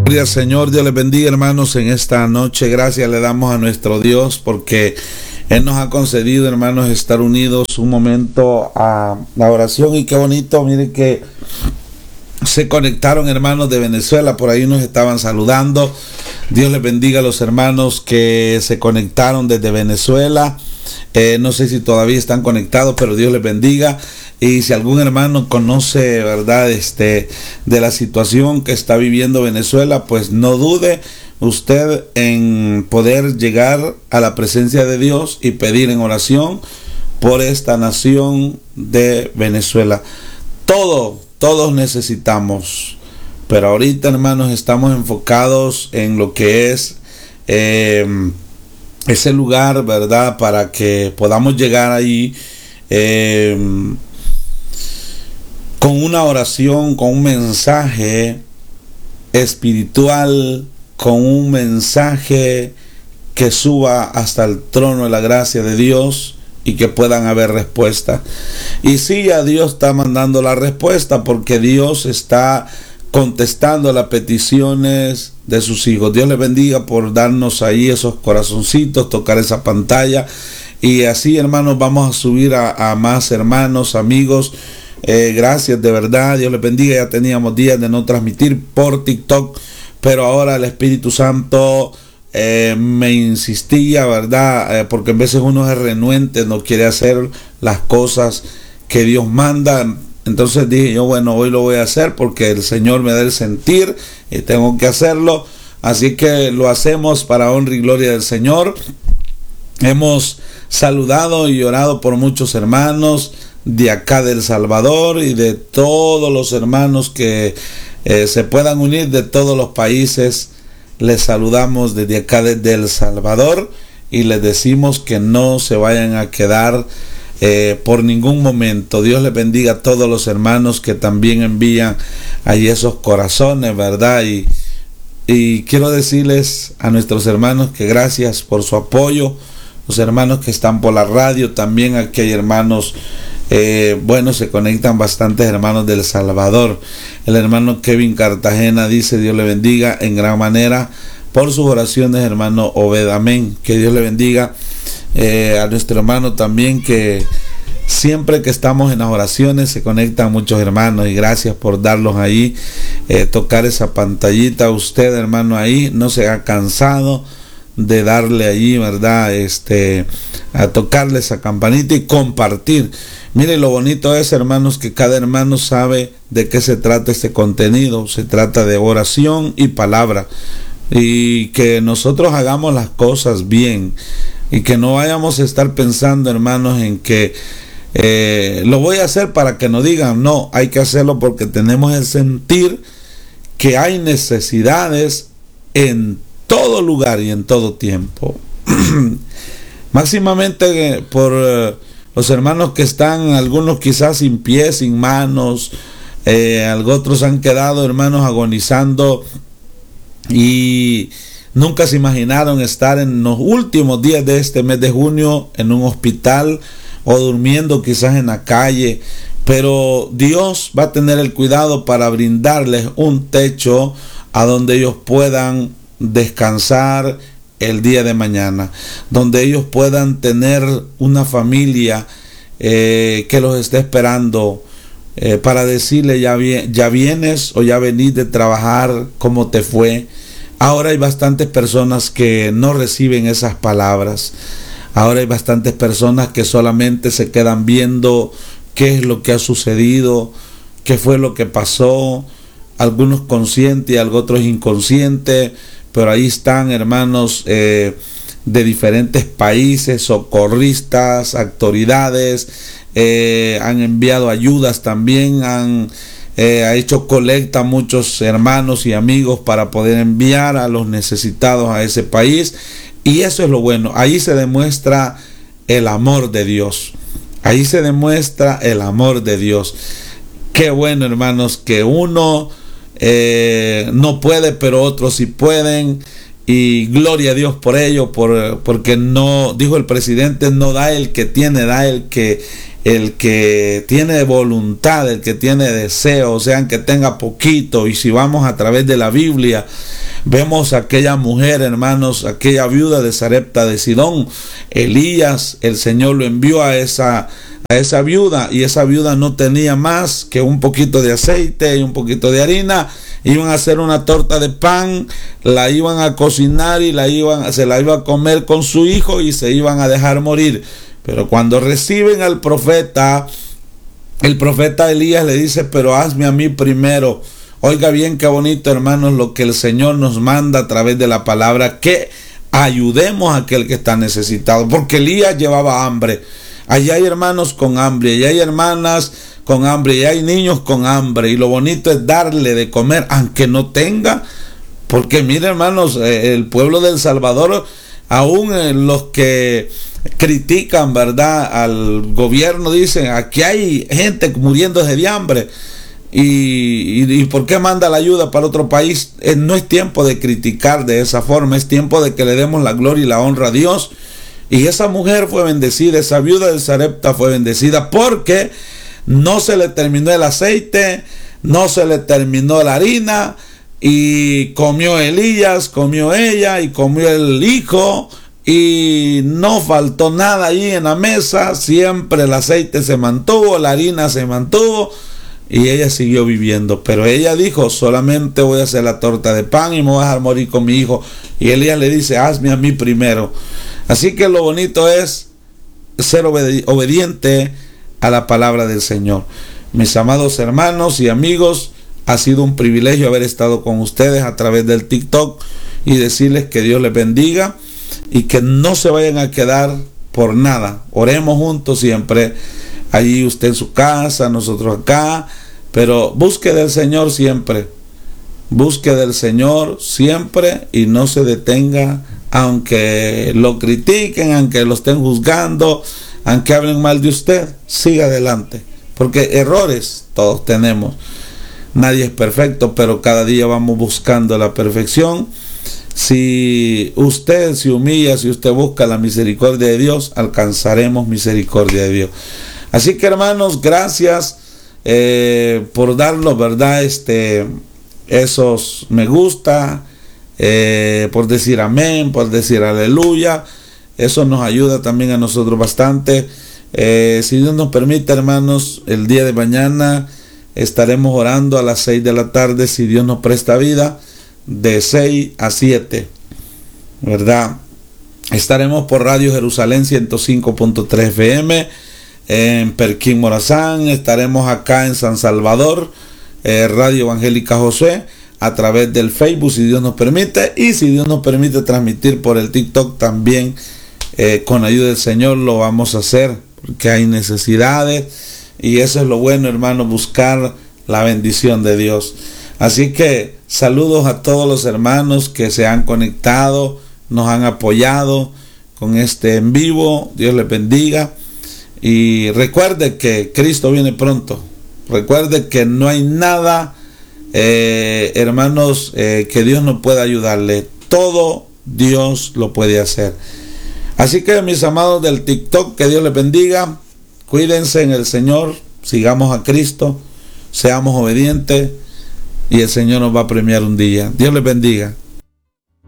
Gloria al Señor, Dios les bendiga, hermanos, en esta noche. Gracias le damos a nuestro Dios porque Él nos ha concedido, hermanos, estar unidos un momento a la oración. Y qué bonito, miren que se conectaron hermanos de Venezuela, por ahí nos estaban saludando. Dios les bendiga a los hermanos que se conectaron desde Venezuela. No sé si todavía están conectados, pero Dios les bendiga. Y si algún hermano conoce, verdad, de la situación que está viviendo Venezuela, pues no dude usted en poder llegar a la presencia de Dios y pedir en oración por esta nación de Venezuela. Todos necesitamos, pero ahorita, hermanos, estamos enfocados en lo que es ese lugar, verdad, para que podamos llegar ahí con una oración, con un mensaje espiritual, con un mensaje que suba hasta el trono de la gracia de Dios y que puedan haber respuesta. Y sí, ya Dios está mandando la respuesta porque Dios está contestando las peticiones de sus hijos. Dios les bendiga por darnos ahí esos corazoncitos, tocar esa pantalla. Y así, hermanos, vamos a subir a más hermanos, amigos. Gracias, de verdad, Dios les bendiga. Ya teníamos días de no transmitir por TikTok, pero ahora el Espíritu Santo me insistía, verdad, porque a veces uno es renuente, no quiere hacer las cosas que Dios manda. Entonces dije yo, bueno, hoy lo voy a hacer porque el Señor me da el sentir y tengo que hacerlo. Así que lo hacemos para honra y gloria del Señor. Hemos saludado y orado por muchos hermanos de acá de El Salvador y de todos los hermanos que se puedan unir de todos los países. Les saludamos desde acá desde El Salvador y les decimos que no se vayan a quedar por ningún momento. Dios les bendiga a todos los hermanos que también envían ahí esos corazones, verdad, y quiero decirles a nuestros hermanos que gracias por su apoyo. Los hermanos que están por la radio, también aquí hay hermanos, bueno, se conectan bastantes hermanos de El Salvador. El hermano Kevin Cartagena dice: Dios le bendiga en gran manera por sus oraciones, hermano Obed, amén. Que Dios le bendiga a nuestro hermano también, que siempre que estamos en las oraciones se conectan muchos hermanos, y gracias por darlos ahí, tocar esa pantallita. Usted, hermano, ahí no se ha cansado de darle allí, verdad, a tocarle esa campanita y compartir. Mire, lo bonito es, hermanos, que cada hermano sabe de qué se trata este contenido. Se trata de oración y palabra, y que nosotros hagamos las cosas bien y que no vayamos a estar pensando, hermanos, en que lo voy a hacer para que no digan. No, hay que hacerlo porque tenemos el sentir que hay necesidades en todo lugar y en todo tiempo. Máximamente por los hermanos que están, algunos quizás sin pies, sin manos, otros han quedado, hermanos, agonizando y nunca se imaginaron estar en los últimos días de este mes de junio en un hospital o durmiendo quizás en la calle, pero Dios va a tener el cuidado para brindarles un techo a donde ellos puedan descansar el día de mañana, donde ellos puedan tener una familia que los esté esperando para decirle: ya vienes o ya venís de trabajar, ¿cómo te fue? Ahora hay bastantes personas que no reciben esas palabras. Ahora hay bastantes personas que solamente se quedan viendo qué es lo que ha sucedido, qué fue lo que pasó, algunos conscientes y otros inconscientes. Pero ahí están, hermanos, de diferentes países, socorristas, autoridades, han enviado ayudas también, ha hecho colecta muchos hermanos y amigos para poder enviar a los necesitados a ese país. Y eso es lo bueno. Ahí se demuestra el amor de Dios. Ahí se demuestra el amor de Dios. Qué bueno, hermanos, que uno no puede, pero otros sí pueden, y gloria a Dios por ello, porque no, dijo el presidente, no da el que tiene, da el que el que tiene voluntad, el que tiene deseo, o sea, que tenga poquito. Y si vamos a través de la Biblia, vemos a aquella mujer, hermanos, aquella viuda de Sarepta de Sidón. Elías, el Señor lo envió a esa viuda, y esa viuda no tenía más que un poquito de aceite y un poquito de harina. Iban a hacer una torta de pan, la iban a cocinar y se la iba a comer con su hijo y se iban a dejar morir. Pero cuando reciben al profeta, el profeta Elías le dice: pero hazme a mí primero. Oiga bien qué bonito, hermanos, lo que el Señor nos manda a través de la palabra, que ayudemos a aquel que está necesitado, porque Elías llevaba hambre. Allá hay hermanos con hambre, allá hay hermanas con hambre, y hay niños con hambre, y lo bonito es darle de comer aunque no tenga. Porque mire, hermanos, el pueblo de El Salvador, aún los que critican, ¿verdad?, al gobierno, dicen: aquí hay gente muriéndose de hambre, y ¿por qué manda la ayuda para otro país? No es tiempo de criticar de esa forma, es tiempo de que le demos la gloria y la honra a Dios. Y esa mujer fue bendecida, esa viuda de Sarepta fue bendecida, porque no se le terminó el aceite, no se le terminó la harina, y comió Elías, comió ella y comió el hijo, y no faltó nada allí en la mesa. Siempre el aceite se mantuvo, la harina se mantuvo, y ella siguió viviendo. Pero ella dijo: solamente voy a hacer la torta de pan y me voy a dejar morir con mi hijo. Y Elías le dice: hazme a mí primero. Así que lo bonito es ser obediente a la palabra del Señor. Mis amados hermanos y amigos, ha sido un privilegio haber estado con ustedes a través del TikTok, y decirles que Dios les bendiga y que no se vayan a quedar por nada. Oremos juntos siempre, allí usted en su casa, nosotros acá, pero busque del Señor siempre. Busque del Señor siempre y no se detenga, aunque lo critiquen, aunque lo estén juzgando, aunque hablen mal de usted. Siga adelante, porque errores todos tenemos. Nadie es perfecto, pero cada día vamos buscando la perfección. Si usted se humilla, si usted busca la misericordia de Dios, alcanzaremos misericordia de Dios. Así que, hermanos, gracias por darnos, ¿verdad?, esos me gusta, por decir amén, por decir aleluya. Eso nos ayuda también a nosotros bastante. Si Dios nos permite, hermanos, el día de mañana estaremos orando a las 6 de la tarde, si Dios nos presta vida, de 6 a 7, ¿verdad? Estaremos por Radio Jerusalén 105.3 FM en Perquín, Morazán. Estaremos acá en San Salvador, Radio Evangélica Josué, a través del Facebook, si Dios nos permite. Y si Dios nos permite transmitir por el TikTok también, con ayuda del Señor lo vamos a hacer, porque hay necesidades. Y eso es lo bueno, hermano, buscar la bendición de Dios. Así que saludos a todos los hermanos que se han conectado, nos han apoyado con este en vivo. Dios les bendiga. Y recuerde que Cristo viene pronto. Recuerde que no hay nada, hermanos, que Dios no pueda ayudarle. Todo Dios lo puede hacer. Así que, mis amados del TikTok, que Dios les bendiga. Cuídense en el Señor, sigamos a Cristo, seamos obedientes, y el Señor nos va a premiar un día. Dios les bendiga.